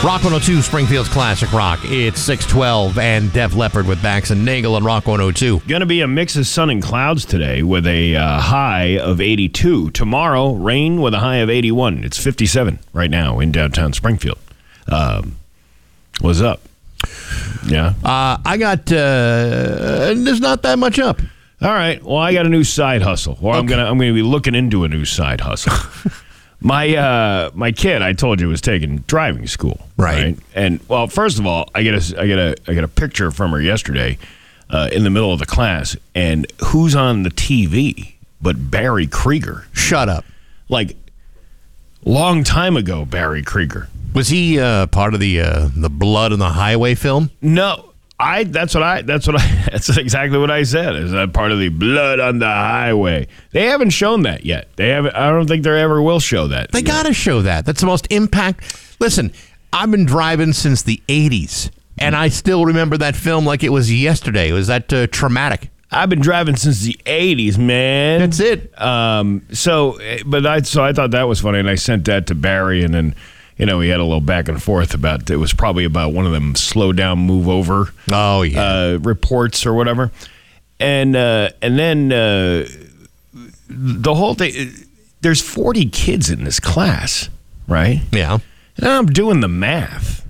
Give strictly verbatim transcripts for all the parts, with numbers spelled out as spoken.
Rock one oh two, Springfield's Classic Rock. It's six twelve and Def Leppard with Bax and Nagel on Rock one oh two. Going to be a mix of sun and clouds today with a uh, high of eighty-two. Tomorrow, rain with a high of eighty-one. It's fifty-seven right now in downtown Springfield. Um, what's up? Yeah. Uh, I got, uh, there's not that much up. All right. Well, I got a new side hustle. Or I'm Okay. gonna I'm gonna be looking into a new side hustle. my uh, my kid, I told you, was taking driving school. Right. And well, first of all, I get a I get a I get a picture from her yesterday, uh, in the middle of the class, and who's on the T V but Barry Krieger? Shut up. Like, long time ago, Barry Krieger. Was he uh, part of the uh, the Blood on the Highway film? No. I that's what I that's what I that's exactly what I said. Is that part of the Blood on the Highway? They haven't shown that yet. They haven't. I don't think they ever will show that. They got to show that. That's the most impact. Listen, I've been driving since the eighties, and I still remember that film like it was yesterday. It was that uh, traumatic. I've been driving since the eighties, man. That's it. Um. So, but I so I thought that was funny, and I sent that to Barry, and then, you know, we had a little back and forth about, it was probably about one of them slow down, move over. Oh, yeah. Uh, reports or whatever. And uh, and then uh, the whole thing, there's forty kids in this class, right? Yeah. And I'm doing the math.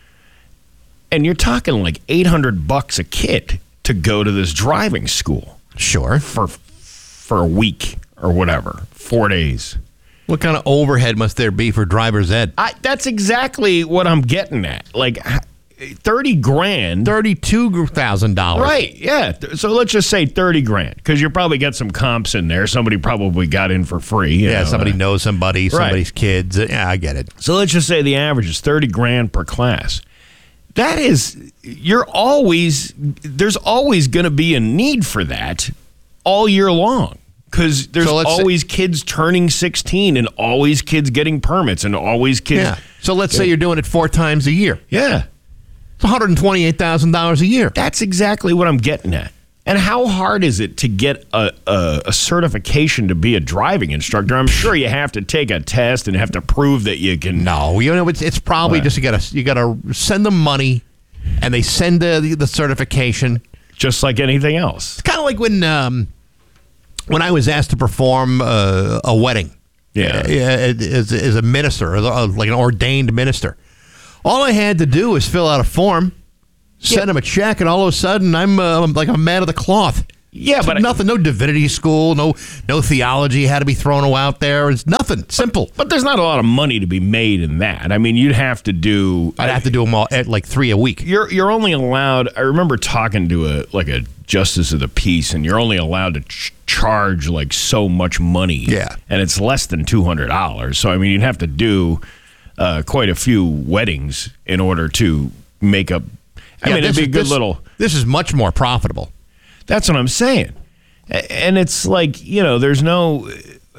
And you're talking like eight hundred bucks a kid to go to this driving school Sure. for for a week or whatever, four days. What kind of overhead must there be for driver's ed? I, that's exactly what I'm getting at. Like thirty grand. thirty-two thousand dollars. Right, yeah. So let's just say thirty grand, because you probably got some comps in there. Somebody probably got in for free. you Yeah, know. somebody knows somebody, somebody's kids. Yeah, I get it. So let's just say the average is thirty grand per class. That is, you're always, there's always going to be a need for that all year long. Because there's So let's always kids turning sixteen, and always kids getting permits, and always kids. Yeah. So let's say you're doing it four times a year. Yeah. It's one hundred twenty-eight thousand dollars a year. That's exactly what I'm getting at. And how hard is it to get a, a, a certification to be a driving instructor? I'm sure you have to take a test and have to prove that you can. No, you know it's it's probably What? just you gotta you gotta send them money, and they send the the, the certification. Just like anything else. It's kind of like when um, when I was asked to perform uh, a wedding. Yeah. uh, as, as a minister, as a- like an ordained minister. All I had to do was fill out a form, send Yeah. them a check, and all of a sudden I'm, uh, I'm like a man of the cloth. Yeah, but I- nothing, no divinity school, no no theology had to be thrown out there. It's nothing. Simple. But there's not a lot of money to be made in that. I mean, you'd have to do. I'd have to do them all at like three a week. You're you're only allowed. I remember talking to a like a justice of the peace, and you're only allowed to ch- charge like so much money. Yeah. and it's less than two hundred dollars. So I mean, you'd have to do uh, quite a few weddings in order to make up. I Yeah, mean, it'd this be a is- good this- little. This is much more profitable. That's what I'm saying, A- and it's like, you know, there's no.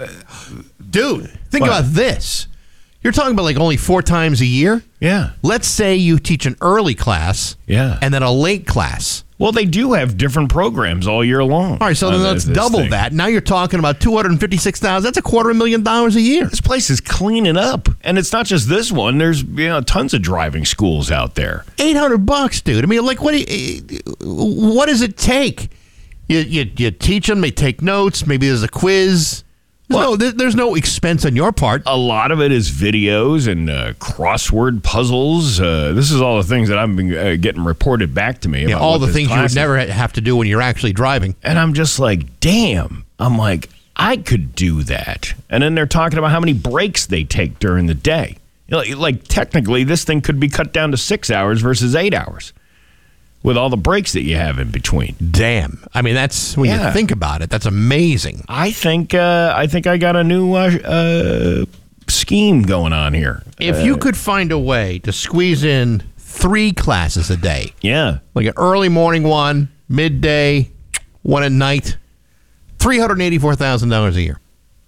Dude, think What? about this. You're talking about like only four times a year. Yeah, Let's say you teach an early class yeah. and then a late class. Well, they do have different programs all year long. All right, so on then this- let's this double thing. that. Now you're talking about two hundred fifty-six thousand dollars. That's a quarter of a million dollars a year. This place is cleaning up, and it's not just this one. There's, you know, tons of driving schools out there. eight hundred bucks, dude. I mean, like, what do you, what does it take? You, you, you teach them, they take notes, maybe there's a quiz. There's Well- no, there- there's no expense on your part. A lot of it is videos and uh, crossword puzzles. Uh, this is all the things that I've been uh, getting reported back to me. Yeah, about all what the this things you class would is. never ha- have to do when you're actually driving. And I'm just like, damn. I'm like, I could do that. And then they're talking about how many breaks they take during the day. You know, like, technically, this thing could be cut down to six hours versus eight hours with all the breaks that you have in between. Damn. I mean, that's, when Yeah. you think about it, that's amazing. I think uh, I think I got a new uh, uh, scheme going on here. If you could find a way to squeeze in three classes a day, Yeah. like an early morning one, midday, one at night, three hundred eighty-four thousand dollars a year.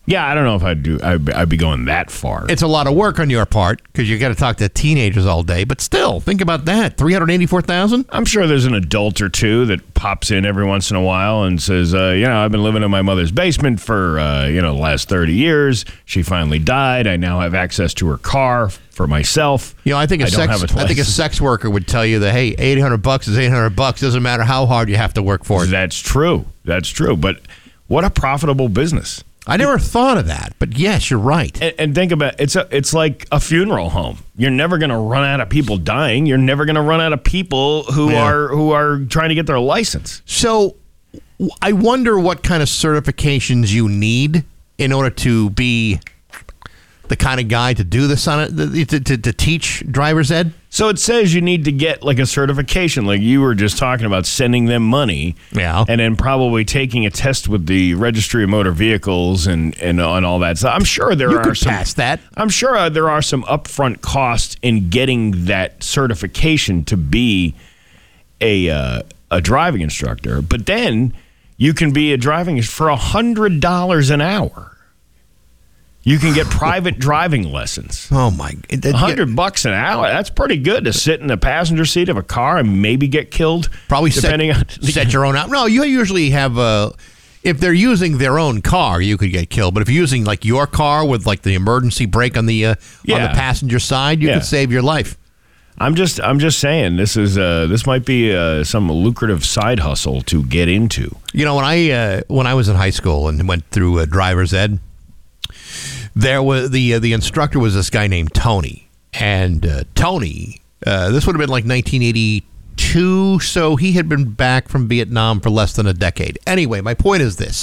Yeah, I don't know if I'd do. I'd, be- I'd be going that far. It's a lot of work on your part because you got to talk to teenagers all day. But still, think about that: three hundred eighty-four thousand. I'm sure there's an adult or two that pops in every once in a while and says, uh, you know, I've been living in my mother's basement for, uh, you know, the last thirty years. She finally died. I now have access to her car for myself. You know, I think a I don't sex. have a I think a license. sex worker would tell you that hey, eight hundred bucks is eight hundred bucks. Doesn't matter how hard you have to work for it. That's true. That's true. But what a profitable business. I never thought of that, but yes, you're right. And, and think about it. It's a, it's like a funeral home. You're never going to run out of people dying. You're never going to run out of people who Yeah. are who are trying to get their license. So, w- I wonder what kind of certifications you need in order to be the kind of guy to do this on it, to, to, to teach driver's ed. So it says you need to get like a certification, like you were just talking about, sending them money, Yeah. and then probably taking a test with the Registry of Motor Vehicles and and on all that. So I'm sure there You are could some. pass that. I'm sure uh, there are some upfront costs in getting that certification to be a uh, a driving instructor, but then you can be a driving for a hundred dollars an hour. You can get private driving lessons. Oh my! it- it- A hundred bucks an hour. That's pretty good to sit in the passenger seat of a car and maybe get killed. Probably depending set, on set your own out. No, you usually have a. If they're using their own car, you could get killed. But if you're using like your car with like the emergency brake on the uh, on the Yeah. passenger side, you Yeah. could save your life. I'm just I'm just saying this is uh, this might be uh, some lucrative side hustle to get into. You know, when I uh, when I was in high school and went through uh, driver's ed, there was the uh, the instructor was this guy named Tony, and uh, Tony. Uh, this would have been like nineteen eighty-two, so he had been back from Vietnam for less than a decade. Anyway, my point is this: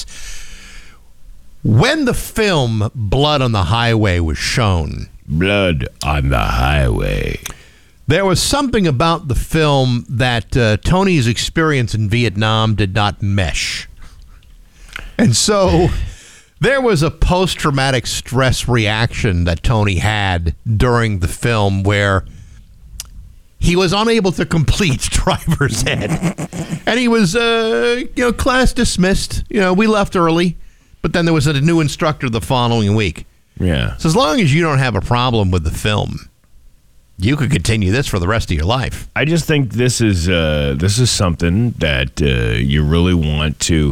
when the film Blood on the Highway was shown, Blood on the highway. there was something about the film that uh, Tony's experience in Vietnam did not mesh. And so there was a post-traumatic stress reaction that Tony had during the film where he was unable to complete driver's ed. And he was, uh, you know, class dismissed. You know, we left early, but then there was a new instructor the following week. Yeah. So as long as you don't have a problem with the film, you could continue this for the rest of your life. I just think this is uh, this is something that uh, you really want to.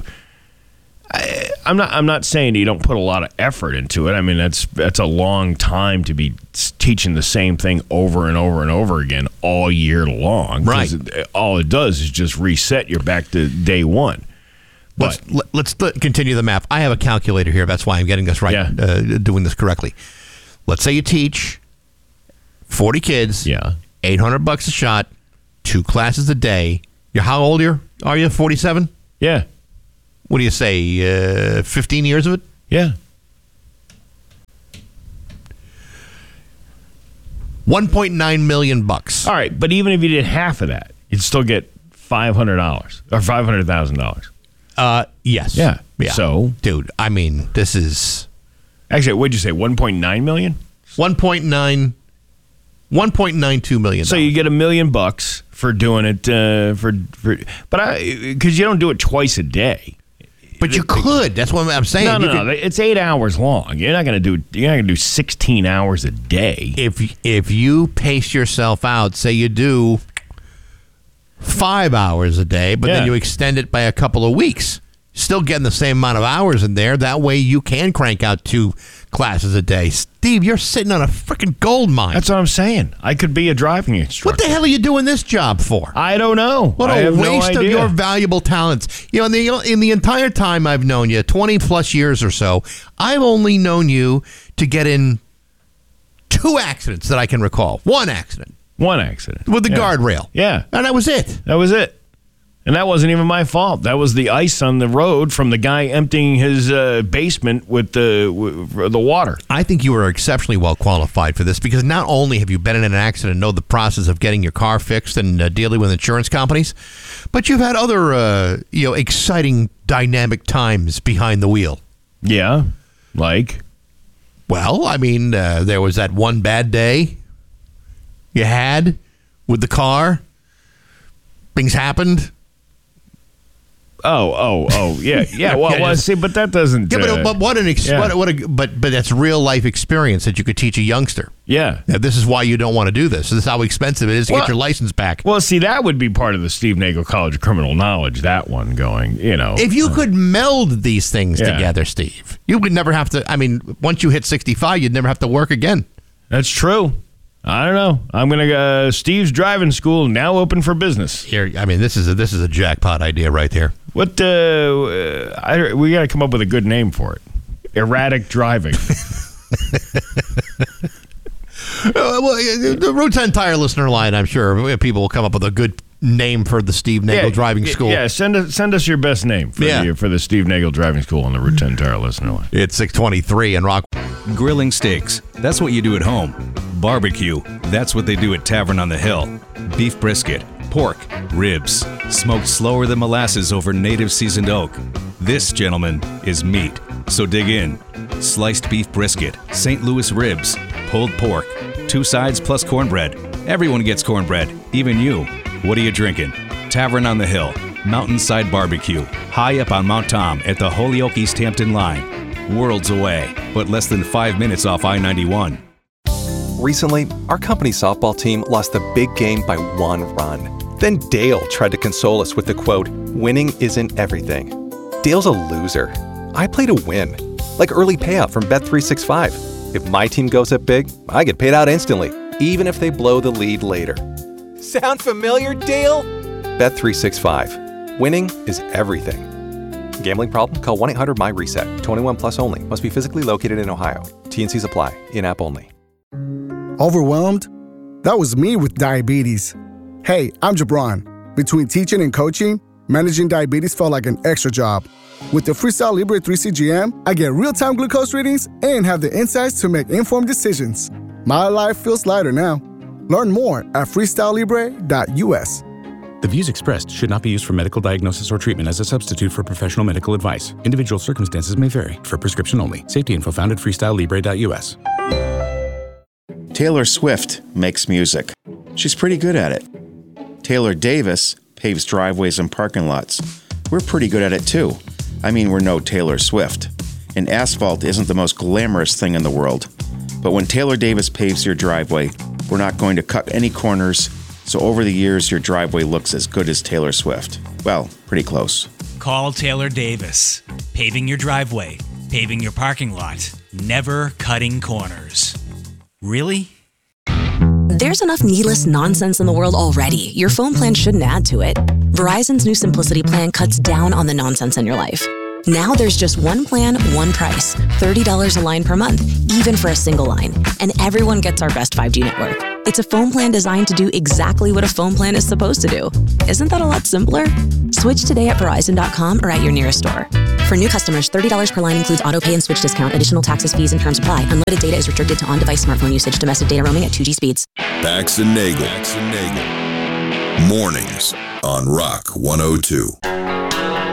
I, I'm not. I'm not saying you don't put a lot of effort into it. I mean, that's that's a long time to be s- teaching the same thing over and over and over again all year long. 'Cause Right. it- all it does is just reset. You're back to day one. But Let's, let- let's th- continue the math. I have a calculator here. That's why I'm getting this right, Yeah. uh, doing this correctly. Let's say you teach forty kids, yeah, eight hundred bucks a shot, two classes a day. You're how old are you? Are you forty-seven? yeah, What do you say, uh, fifteen years of it? yeah. one point nine million bucks. All right, but even if you did half of that, you'd still get five hundred dollars or five hundred thousand dollars. Uh, yes. Yeah. Yeah. So, Dude, I mean, this is actually, what'd you say? One point nine million. one point nine, one point nine two million. So you get a million bucks for doing it uh, for, for, but I because you don't do it twice a day. But you could. That's what I'm saying. No, You no, could- no. It's eight hours long. You're not gonna do. You're not gonna do sixteen hours a day. If if you pace yourself out, say you do five hours a day, but then Yeah. you extend it by a couple of weeks, still getting the same amount of hours in there. That way you can crank out two classes a day. Steve, you're sitting on a freaking gold mine. That's what I'm saying. I could be a driving What instructor. the hell are you doing this job for? I don't know. What I a have no waste of idea. your valuable talents. You know, in the, in the entire time I've known you, twenty plus years or so, I've only known you to get in two accidents that I can recall. One accident One accident with the Yeah. guardrail. Yeah, And that was it. that was it. And that wasn't even my fault. That was the ice on the road from the guy emptying his uh, basement with the with the water. I think you are exceptionally well qualified for this because not only have you been in an accident and know the process of getting your car fixed and uh, dealing with insurance companies, but you've had other uh, you know exciting, dynamic times behind the wheel. Yeah, like Well, I mean, uh, there was that one bad day you had with the car. Things happened. Oh, oh, oh, yeah, yeah. Well, Yeah, well just- see, but that doesn't. Yeah, but, uh, but what an ex- yeah. what, what a, but but that's real life experience that you could teach a youngster. yeah. Now, this is why you don't want to do this. This is how expensive it is to Well- get your license back. Well, see, that would be part of the Steve Nagel College of Criminal Knowledge. That one going, you know. If you could meld these things Yeah. together, Steve, you would never have to. I mean, once you hit sixty-five, you'd never have to work again. That's true. I don't know. I'm gonna go. Uh, Steve's driving school now open for business. Here, I mean, this is a, this is a jackpot idea right here. What? Uh, uh, I, we got to come up with a good name for it. Erratic driving. Uh, well, the Route ten Tire listener line, I'm sure people will come up with a good name for the Steve Nagel Driving y- School. Yeah, send us send us your best name for, Yeah. the, for the Steve Nagel Driving School on the Route ten Tire listener line. It's six twenty-three and Rock. Grilling steaks, that's what you do at home. Barbecue, that's what they do at Tavern on the Hill. Beef brisket, pork, ribs, smoked slower than molasses over native seasoned oak. This, gentlemen, is meat. So dig in. Sliced beef brisket, Saint Louis ribs, pulled pork, two sides plus cornbread. Everyone gets cornbread, even you. What are you drinking? Tavern on the Hill, Mountainside Barbecue, high up on Mount Tom at the Holyoke East Hampton line. Worlds away, but less than five minutes off I ninety-one. Recently, our company softball team lost the big game by one run. Then Dale tried to console us with the quote, "Winning isn't everything." Dale's a loser. I play to win, like early payout from Bet three sixty-five. If my team goes up big, I get paid out instantly, even if they blow the lead later. Sound familiar, Dale? Bet three sixty-five. Winning is everything. Gambling problem? Call one eight hundred M Y reset. twenty-one plus only. Must be physically located in Ohio. T N Cs apply. In-app only. Overwhelmed? That was me with diabetes. Hey, I'm Jabron. Between teaching and coaching, managing diabetes felt like an extra job. With the Freestyle Libre three C G M, I get real-time glucose readings and have the insights to make informed decisions. My life feels lighter now. Learn more at freestyle libre dot U S. The views expressed should not be used for medical diagnosis or treatment as a substitute for professional medical advice. Individual circumstances may vary. For prescription only. Safety info found at freestyle libre dot U S. Taylor Swift makes music. She's pretty good at it. Taylor Davis paves driveways and parking lots. We're pretty good at it too. I mean, we're no Taylor Swift. And asphalt isn't the most glamorous thing in the world. But when Taylor Davis paves your driveway, we're not going to cut any corners, so over the years, your driveway looks as good as Taylor Swift. Well, pretty close. Call Taylor Davis. Paving your driveway, paving your parking lot, never cutting corners. Really? There's enough needless nonsense in the world already. Your phone plan shouldn't add to it. Verizon's new Simplicity plan cuts down on the nonsense in your life. Now there's just one plan, one price. thirty dollars a line per month, even for a single line. And everyone gets our best five G network. It's a phone plan designed to do exactly what a phone plan is supposed to do. Isn't that a lot simpler? Switch today at Verizon dot com or at your nearest store. For new customers, thirty dollars per line includes auto pay and switch discount. Additional taxes, fees, and terms apply. Unlimited data is restricted to on-device smartphone usage. Domestic data roaming at two G speeds. Bax and Nagel. Bax and Nagel. Mornings on Rock one oh two.